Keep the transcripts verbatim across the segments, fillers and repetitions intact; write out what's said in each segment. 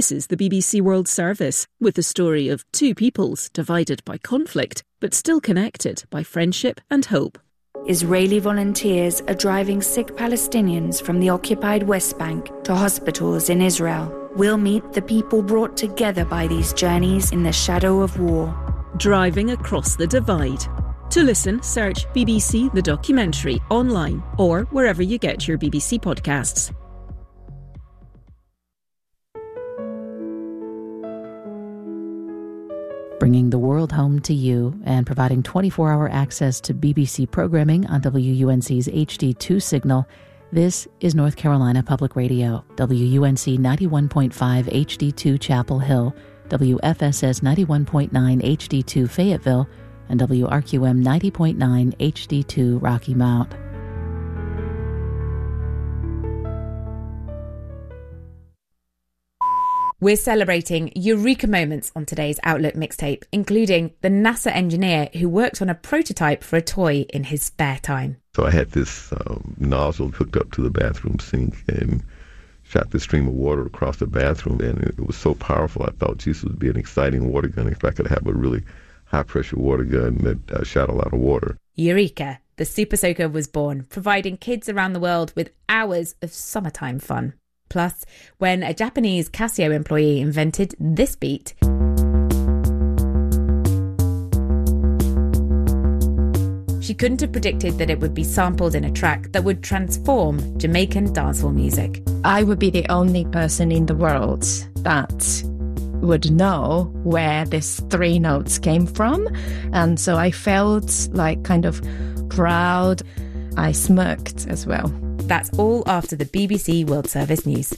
This is the B B C World Service, with the story of two peoples divided by conflict, but still connected by friendship and hope. Israeli volunteers are driving sick Palestinians from the occupied West Bank to hospitals in Israel. We'll meet the people brought together by these journeys in the shadow of war. Driving across the divide. To listen, search B B C The Documentary online or wherever you get your B B C podcasts. Bringing the world home to you and providing twenty-four hour access to B B C programming on W U N C's H D two signal. This is North Carolina Public Radio, W U N C ninety-one point five H D two Chapel Hill, W F S S ninety-one point nine H D two Fayetteville, and W R Q M ninety point nine H D two Rocky Mount. We're celebrating Eureka moments on today's Outlook mixtape, including the NASA engineer who worked on a prototype for a toy in his spare time. So I had this um, nozzle hooked up to the bathroom sink and shot this stream of water across the bathroom, and it, it was so powerful I thought, geez, this would be an exciting water gun if I could have a really high-pressure water gun that uh, shot a lot of water. Eureka, the Super Soaker was born, providing kids around the world with hours of summertime fun. Plus, when a Japanese Casio employee invented this beat, she couldn't have predicted that it would be sampled in a track that would transform Jamaican dancehall music. I would be the only person in the world that would know where these three notes came from. And so I felt like kind of proud. I smirked as well. That's all after the B B C World Service News.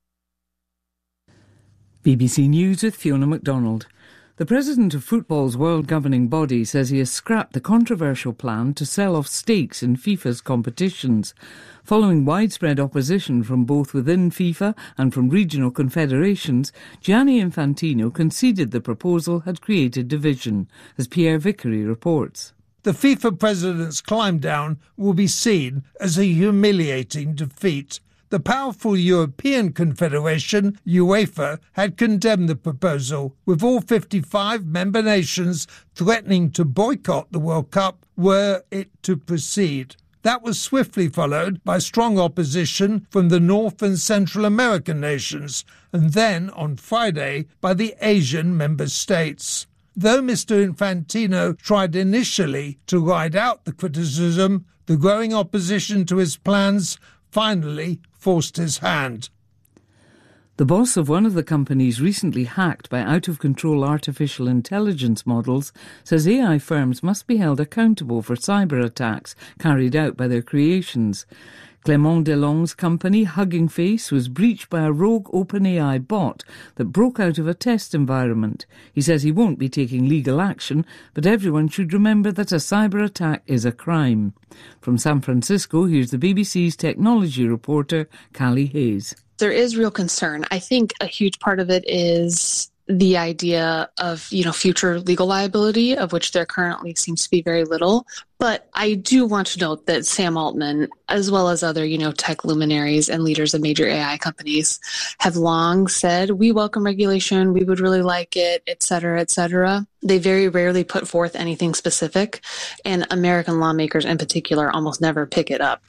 B B C News with Fiona MacDonald. The president of football's world governing body says he has scrapped the controversial plan to sell off stakes in FIFA's competitions. Following widespread opposition from both within FIFA and from regional confederations, Gianni Infantino conceded the proposal had created division, as Pierre Vickery reports. The FIFA president's climb down will be seen as a humiliating defeat. The powerful European Confederation, UEFA, had condemned the proposal, with all fifty-five member nations threatening to boycott the World Cup were it to proceed. That was swiftly followed by strong opposition from the North and Central American nations, and then, on Friday, by the Asian member states. Though Mister Infantino tried initially to ride out the criticism, the growing opposition to his plans finally forced his hand. The boss of one of the companies recently hacked by out-of-control artificial intelligence models says A I firms must be held accountable for cyber attacks carried out by their creations. Clément Delong's company, Hugging Face, was breached by a rogue OpenAI bot that broke out of a test environment. He says he won't be taking legal action, but everyone should remember that a cyber attack is a crime. From San Francisco, here's the B B C's technology reporter, Callie Hayes. There is real concern. I think a huge part of it is the idea of, you know, future legal liability, of which there currently seems to be very little. But I do want to note that Sam Altman, as well as other, you know, tech luminaries and leaders of major A I companies, have long said, we welcome regulation, we would really like it, et cetera, et cetera. They very rarely put forth anything specific, and American lawmakers in particular almost never pick it up.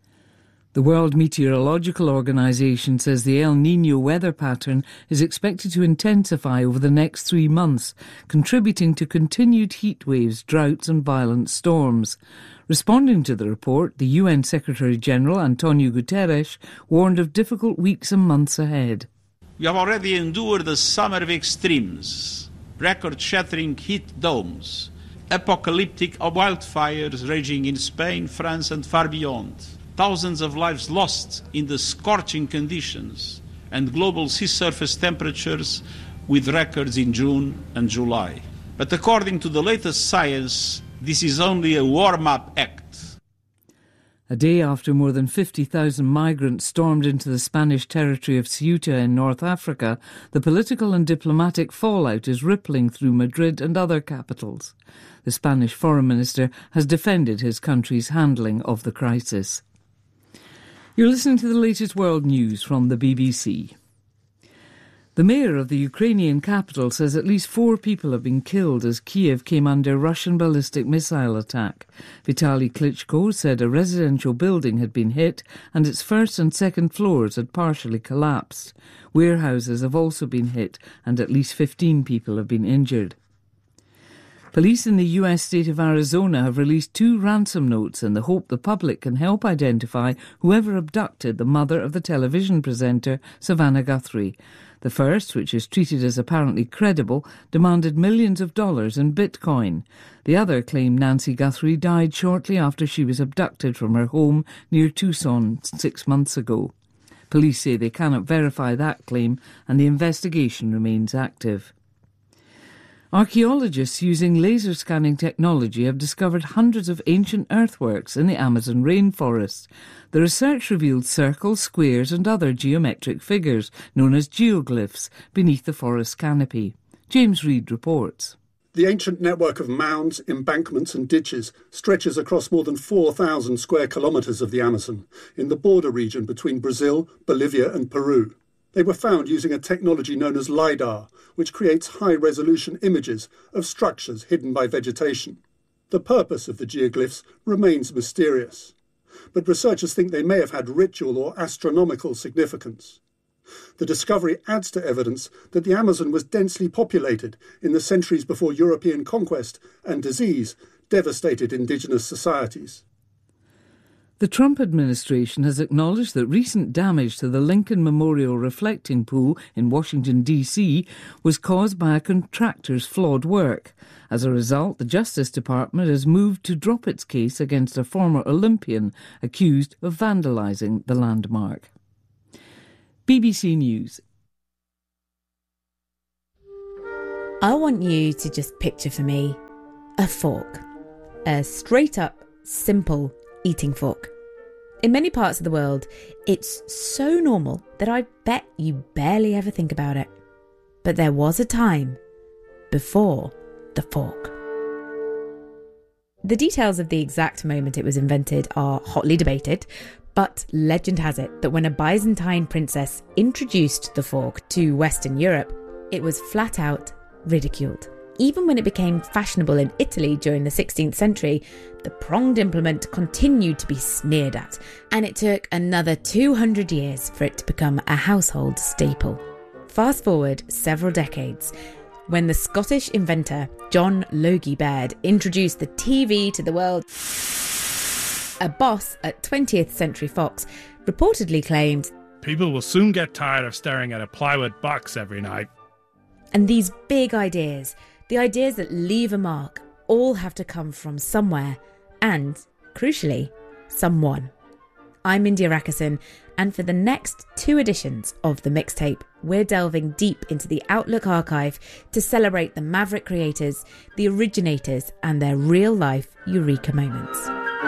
The World Meteorological Organization says the El Niño weather pattern is expected to intensify over the next three months, contributing to continued heat waves, droughts and violent storms. Responding to the report, the U N Secretary-General Antonio Guterres warned of difficult weeks and months ahead. We have already endured a summer of extremes, record-shattering heat domes, apocalyptic wildfires raging in Spain, France and far beyond. Thousands of lives lost in the scorching conditions, and global sea surface temperatures with records in June and July. But according to the latest science, this is only a warm-up act. A day after more than fifty thousand migrants stormed into the Spanish territory of Ceuta in North Africa, the political and diplomatic fallout is rippling through Madrid and other capitals. The Spanish foreign minister has defended his country's handling of the crisis. You're listening to the latest world news from the B B C. The mayor of the Ukrainian capital says at least four people have been killed as Kiev came under Russian ballistic missile attack. Vitaly Klitschko said a residential building had been hit and its first and second floors had partially collapsed. Warehouses have also been hit and at least fifteen people have been injured. Police in the U S state of Arizona have released two ransom notes in the hope the public can help identify whoever abducted the mother of the television presenter Savannah Guthrie. The first, which is treated as apparently credible, demanded millions of dollars in Bitcoin. The other claimed Nancy Guthrie died shortly after she was abducted from her home near Tucson six months ago. Police say they cannot verify that claim and the investigation remains active. Archaeologists using laser scanning technology have discovered hundreds of ancient earthworks in the Amazon rainforest. The research revealed circles, squares and other geometric figures, known as geoglyphs, beneath the forest canopy. James Reid reports. The ancient network of mounds, embankments and ditches stretches across more than four thousand square kilometres of the Amazon, in the border region between Brazil, Bolivia and Peru. They were found using a technology known as LiDAR, which creates high-resolution images of structures hidden by vegetation. The purpose of the geoglyphs remains mysterious, but researchers think they may have had ritual or astronomical significance. The discovery adds to evidence that the Amazon was densely populated in the centuries before European conquest and disease devastated indigenous societies. The Trump administration has acknowledged that recent damage to the Lincoln Memorial reflecting pool in Washington, D C was caused by a contractor's flawed work. As a result, the Justice Department has moved to drop its case against a former Olympian accused of vandalising the landmark. B B C News. I want you to just picture for me a fork. A straight-up, simple eating fork. In many parts of the world, it's so normal that I bet you barely ever think about it. But there was a time before the fork. The details of the exact moment it was invented are hotly debated, but legend has it that when a Byzantine princess introduced the fork to Western Europe, it was flat out ridiculed. Even when it became fashionable in Italy during the sixteenth century, the pronged implement continued to be sneered at, and it took another two hundred years for it to become a household staple. Fast forward several decades, when the Scottish inventor John Logie Baird introduced the T V to the world, a boss at twentieth Century Fox reportedly claimed, "People will soon get tired of staring at a plywood box every night." And these big ideas, the ideas that leave a mark, all have to come from somewhere and, crucially, someone. I'm India Rakison, and for the next two editions of The Mixtape, we're delving deep into the Outlook archive to celebrate the maverick creators, the originators, and their real-life eureka moments.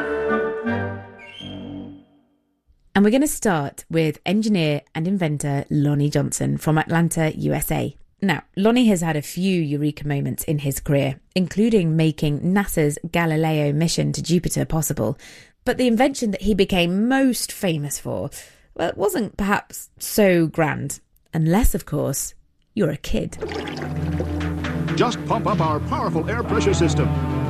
And we're going to start with engineer and inventor Lonnie Johnson from Atlanta, U S A. Now, Lonnie has had a few eureka moments in his career, including making NASA's Galileo mission to Jupiter possible. But the invention that he became most famous for, well, it wasn't perhaps so grand. Unless, of course, you're a kid. Just pump up our powerful air pressure system,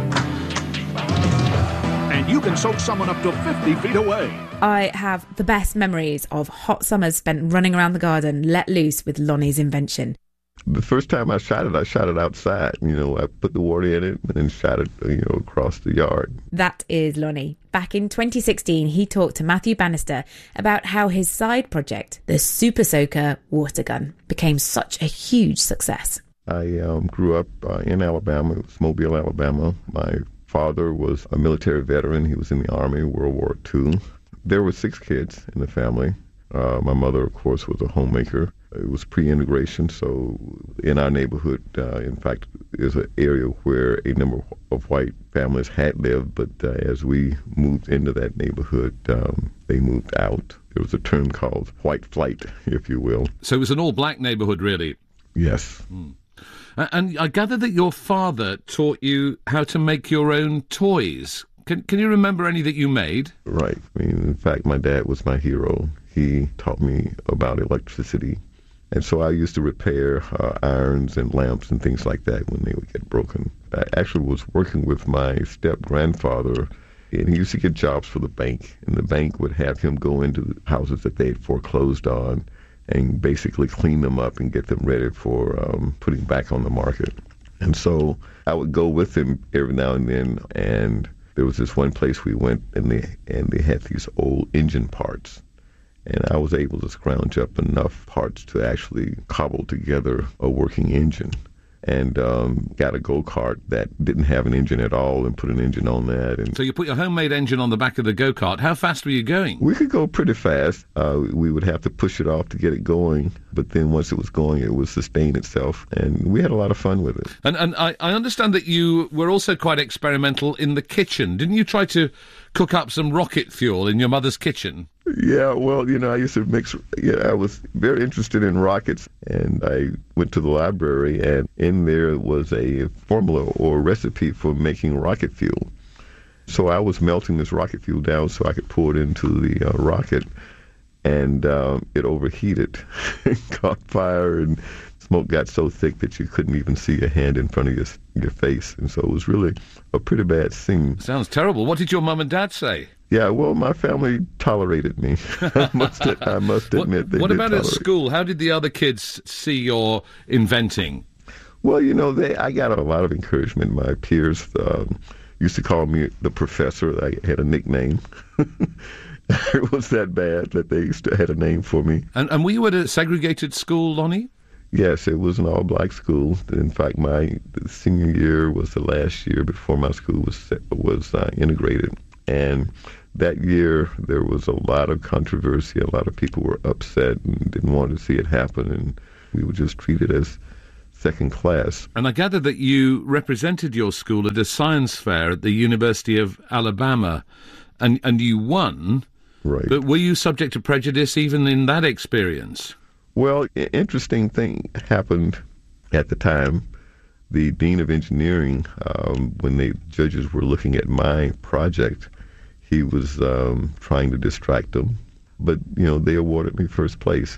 and you can soak someone up to fifty feet away. I have the best memories of hot summers spent running around the garden, let loose with Lonnie's invention. The first time I shot it, I shot it outside. You know, I put the water in it and then shot it, you know, across the yard. That is Lonnie. Back in twenty sixteen, he talked to Matthew Bannister about how his side project, the Super Soaker water gun, became such a huge success. I um, grew up uh, in Alabama. It was Mobile, Alabama. My father was a military veteran. He was in the Army, World War Two. There were six kids in the family. Uh, my mother, of course, was a homemaker. It was pre-integration, so in our neighborhood, uh, in fact, is an area where a number of white families had lived, but uh, as we moved into that neighborhood, um, they moved out. There was a term called white flight, if you will. So it was an all-black neighborhood, really? Yes. Mm. And I gather that your father taught you how to make your own toys. Can, can you remember any that you made? Right. I mean, in fact, my dad was my hero. He taught me about electricity. And so I used to repair uh, irons and lamps and things like that when they would get broken. I actually was working with my step-grandfather, and he used to get jobs for the bank, and the bank would have him go into the houses that they had foreclosed on and basically clean them up and get them ready for um, putting back on the market. And so I would go with him every now and then, and there was this one place we went, and they, and they had these old engine parts. And I was able to scrounge up enough parts to actually cobble together a working engine. And um, got a go-kart that didn't have an engine at all and put an engine on that. And so you put your homemade engine on the back of the go-kart. How fast were you going? We could go pretty fast. Uh, we would have to push it off to get it going. But then once it was going, it would sustain itself. And we had a lot of fun with it. And, and I, I understand that you were also quite experimental in the kitchen. Didn't you try to cook up some rocket fuel in your mother's kitchen? Yeah, well, you know, I used to mix, yeah, I was very interested in rockets, and I went to the library, and in there was a formula or recipe for making rocket fuel. So I was melting this rocket fuel down so I could pour it into the uh, rocket, and um, it overheated and caught fire, and smoke got so thick that you couldn't even see your hand in front of your, your face, and so it was really a pretty bad scene. Sounds terrible. What did your mum and dad say? Yeah, well, my family tolerated me. I must, I must admit. What, they what did about tolerate. at school? How did the other kids see your inventing? Well, you know, they, I got a lot of encouragement. My peers um, used to call me the professor. I had a nickname. It was that bad that they used to had a name for me. And, and were you at a segregated school, Lonnie? Yes, it was an all-black school. In fact, my senior year was the last year before my school was was uh, integrated. And that year, there was a lot of controversy. A lot of people were upset and didn't want to see it happen, and we were just treated as second class. And I gather that you represented your school at a science fair at the University of Alabama, and, and you won. Right. But were you subject to prejudice even in that experience? Well, an interesting thing happened at the time. The Dean of Engineering, um, when the judges were looking at my project, he was um, trying to distract them. But, you know, they awarded me first place.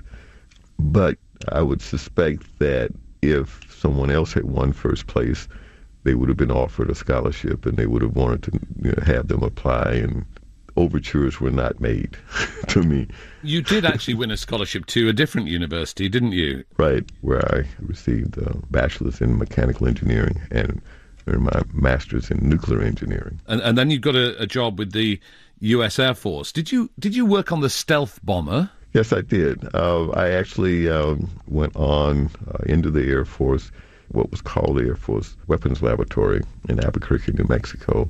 But I would suspect that if someone else had won first place, they would have been offered a scholarship, and they would have wanted to, you know, have them apply, and overtures were not made to me. You did actually win a scholarship to a different university, didn't you? Right, where I received a bachelor's in mechanical engineering and my master's in nuclear engineering. And, and then you got a, a job with the U S Air Force. Did you did you work on the stealth bomber? Yes, I did. Uh, I actually um, went on uh, into the Air Force, what was called the Air Force Weapons Laboratory in Albuquerque, New Mexico.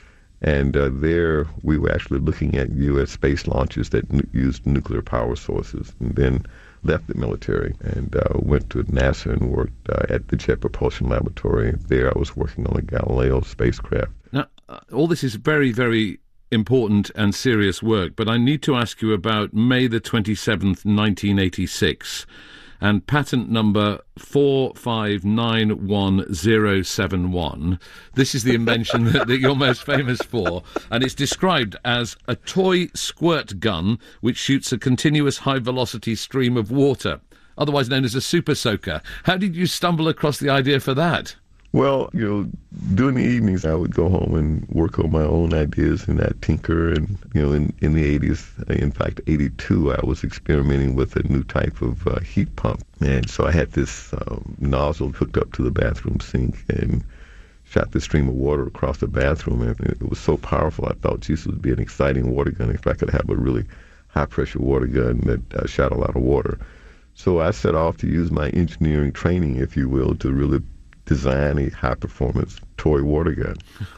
And uh, there we were actually looking at U S space launches that n- used nuclear power sources, and then left the military and uh, went to NASA and worked uh, at the Jet Propulsion Laboratory. There I was working on the Galileo spacecraft. Now, uh, all this is very, very important and serious work, but I need to ask you about May the twenty-seventh, nineteen eighty-six, and patent number four five nine one zero seven one. This is the invention that, that you're most famous for, and it's described as a toy squirt gun which shoots a continuous high-velocity stream of water, otherwise known as a super soaker. How did you stumble across the idea for that? Well, you know, during the evenings I would go home and work on my own ideas, and I'd tinker. And, you know, in, in the eighties, in fact, eighty-two, I was experimenting with a new type of uh, heat pump. And so I had this um, nozzle hooked up to the bathroom sink and shot this stream of water across the bathroom. And it was so powerful, I thought, geez, it would be an exciting water gun if I could have a really high-pressure water gun that uh, shot a lot of water. So I set off to use my engineering training, if you will, to really design a high-performance toy water gun.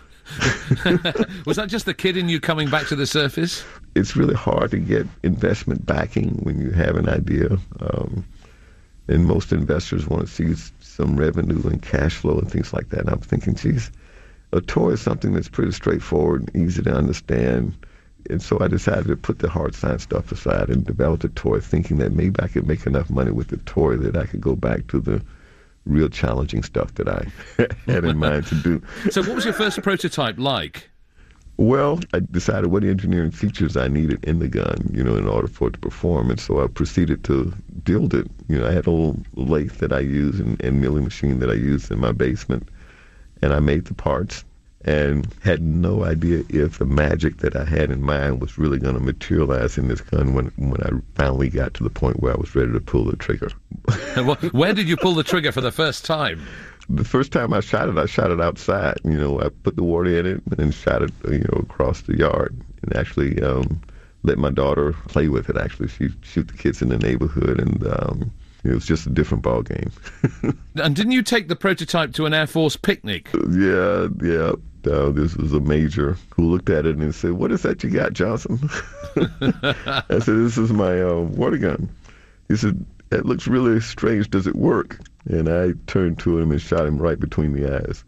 Was that just the kid in you coming back to the surface? It's really hard to get investment backing when you have an idea. Um, and most investors want to see some revenue and cash flow and things like that. And I'm thinking, geez, a toy is something that's pretty straightforward and easy to understand. And so I decided to put the hard science stuff aside and develop a toy, thinking that maybe I could make enough money with the toy that I could go back to the real challenging stuff that I had in mind to do. So what was your first prototype like? Well, I decided what engineering features I needed in the gun, you know, in order for it to perform. And so I proceeded to build it. You know, I had a little lathe that I use and, and milling machine that I used in my basement. And I made the parts and had no idea if the magic that I had in mind was really going to materialize in this gun when, when I finally got to the point where I was ready to pull the trigger. Where did you pull the trigger for the first time? The first time I shot it, I shot it outside. You know, I put the water in it and shot it, you know, across the yard, and actually um, let my daughter play with it. Actually, she shoot the kids in the neighborhood, and um, it was just a different ball game. And didn't you take the prototype to an Air Force picnic? Yeah, yeah. Uh, this was a major who looked at it and said, "What is that you got, Johnson?" I said, "This is my uh, water gun." He said, "It looks really strange. Does it work?" And I turned to him and shot him right between the eyes.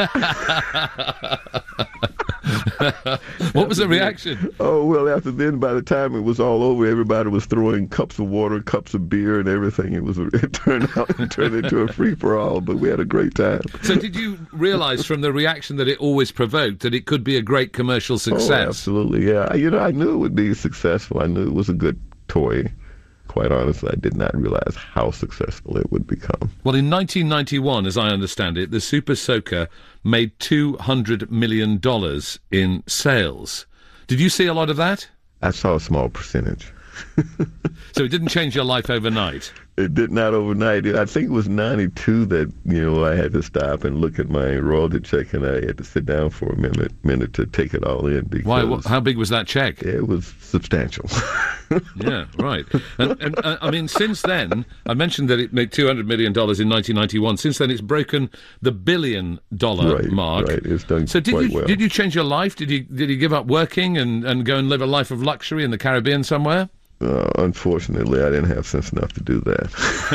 What was the reaction? Oh, well, after then, by the time it was all over, everybody was throwing cups of water, cups of beer, and everything. It was it turned out it turned into a free-for-all, but we had a great time. So did you realise from the reaction that it always provoked that it could be a great commercial success? Oh, absolutely, yeah. You know, I knew it would be successful. I knew it was a good toy. Quite honestly, I did not realize how successful it would become. Well, in nineteen ninety-one, as I understand it, the Super Soaker made two hundred million dollars in sales. Did you see a lot of that? I saw a small percentage. So it didn't change your life overnight? It did not overnight. I think it was ninety-two that, you know, I had to stop and look at my royalty check, and I had to sit down for a minute minute to take it all in. Because Why? What, how big was that check? It was substantial. Yeah, right. And, and uh, I mean, since then, I mentioned that it made two hundred million dollars in nineteen ninety-one. Since then, it's broken the billion dollar right, mark. Right, it's done so did quite you well. Did you change your life? Did you Did you give up working and, and go and live a life of luxury in the Caribbean somewhere? Uh, unfortunately, I didn't have sense enough to do that.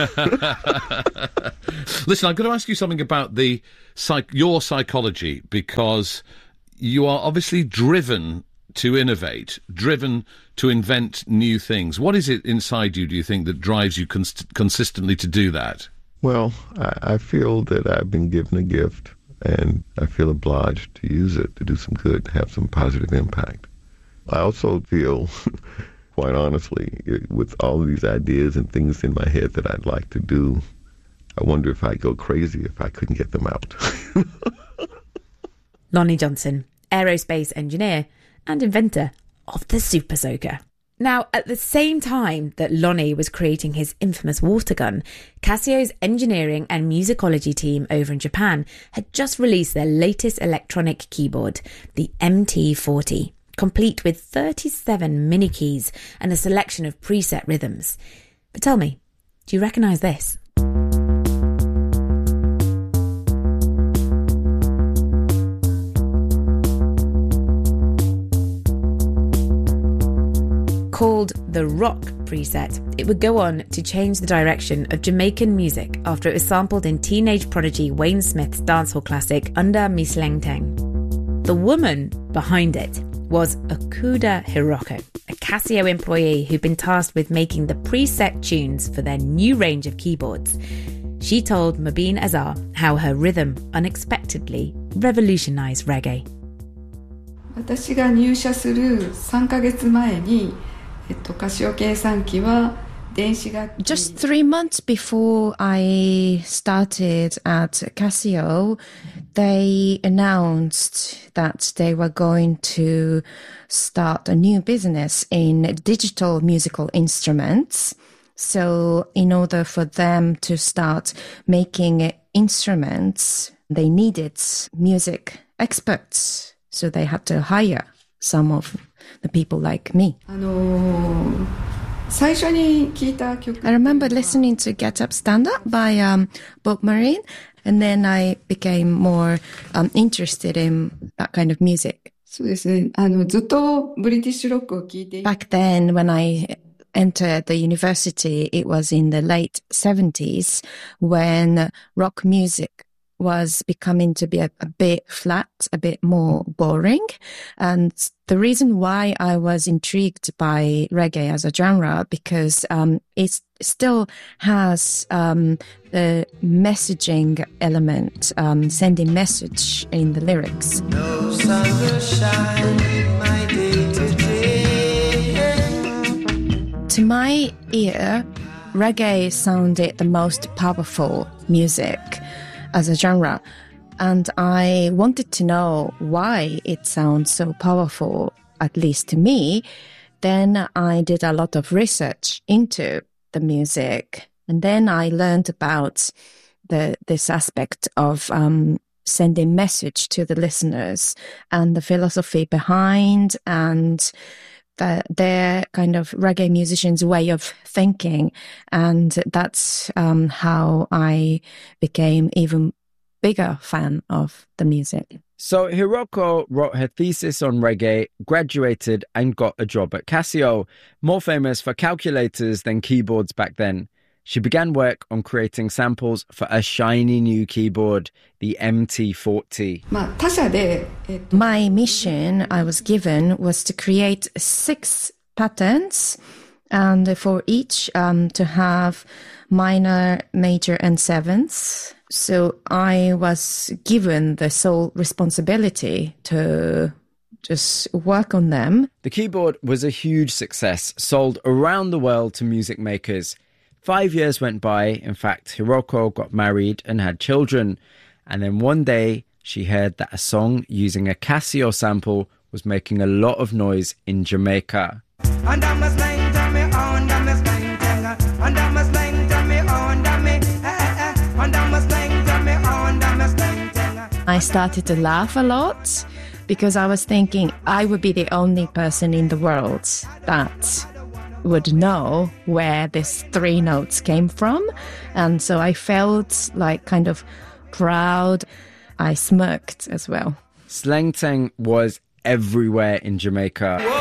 Listen, I've got to ask you something about the psych- your psychology, because you are obviously driven to innovate, driven to invent new things. What is it inside you, do you think, that drives you cons- consistently to do that? Well, I, I feel that I've been given a gift, and I feel obliged to use it to do some good, to have some positive impact. I also feel... Quite honestly, it, with all of these ideas and things in my head that I'd like to do, I wonder if I'd go crazy if I couldn't get them out. Lonnie Johnson, aerospace engineer and inventor of the Super Soaker. Now, at the same time that Lonnie was creating his infamous water gun, Casio's engineering and musicology team over in Japan had just released their latest electronic keyboard, the M T forty. Complete with thirty-seven mini keys and a selection of preset rhythms. But tell me, do you recognise this? Called the Rock preset, it would go on to change the direction of Jamaican music after it was sampled in teenage prodigy Wayne Smith's dancehall classic Under Me Sleng Teng. The woman behind it was Okuda Hiroko, a Casio employee who'd been tasked with making the preset tunes for their new range of keyboards. She told Mobeen Azar how her rhythm unexpectedly revolutionised reggae. 私が入社するさんかげつまえに、えっと、カシオ計算機は Just three months before I started at Casio, they announced that they were going to start a new business in digital musical instruments. So in order for them to start making instruments, they needed music experts. So they had to hire some of the people like me. I remember listening to Get Up Stand Up by um, Bob Marine, and then I became more um, interested in that kind of music. Back then, when I entered the university, it was in the late seventies when rock music was becoming to be a, a bit flat, a bit more boring. And the reason why I was intrigued by reggae as a genre, because um, it still has um, the messaging element, um, sending message in the lyrics. No sun will shine my day to day. To my ear, reggae sounded the most powerful music as a genre, and I wanted to know why it sounds so powerful, at least to me. Then I did a lot of research into the music, and then I learned about the this aspect of um, sending message to the listeners and the philosophy behind and the, their kind of reggae musicians' way of thinking. And that's um, how I became even bigger fan of the music. So Hiroko wrote her thesis on reggae, graduated and got a job at Casio, more famous for calculators than keyboards back then. She began work on creating samples for a shiny new keyboard, the M T forty. My mission I was given was to create six patterns, and for each um, to have minor, major, and sevenths. So I was given the sole responsibility to just work on them. The keyboard was a huge success, sold around the world to music makers. Five years went by. In fact, Hiroko got married and had children. And then one day she heard that a song using a Casio sample was making a lot of noise in Jamaica. I started to laugh a lot because I was thinking I would be the only person in the world that would know where these three notes came from. And so I felt like kind of proud. I smirked as well. Sleng Teng was everywhere in Jamaica.